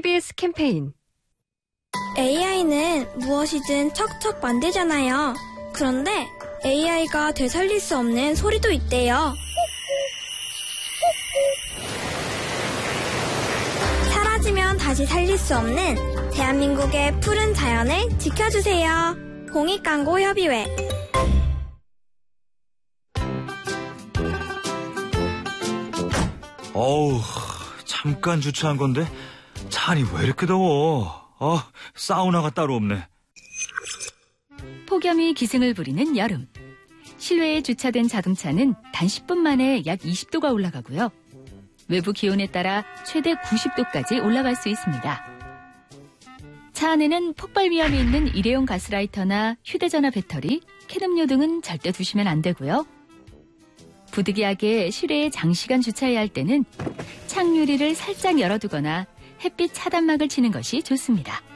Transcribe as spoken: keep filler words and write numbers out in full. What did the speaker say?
티비에스 캠페인. 에이아이는 무엇이든 척척 만들잖아요. 그런데 에이아이가 되살릴 수 없는 소리도 있대요. 사라지면 다시 살릴 수 없는 대한민국의 푸른 자연을 지켜주세요. 공익광고협의회. 어우, 잠깐 주차한 건데 차안이 왜 이렇게 더워. 아, 사우나가 따로 없네. 폭염이 기승을 부리는 여름. 실외에 주차된 자동차는 단 십 분 만에 약 이십 도가 올라가고요. 외부 기온에 따라 최대 구십 도까지 올라갈 수 있습니다. 차 안에는 폭발 위험이 있는 일회용 가스라이터나 휴대전화 배터리, 캔음료 등은 절대 두시면 안 되고요. 부득이하게 실외에 장시간 주차해야 할 때는 창유리를 살짝 열어두거나 햇빛 차단막을 치는 것이 좋습니다.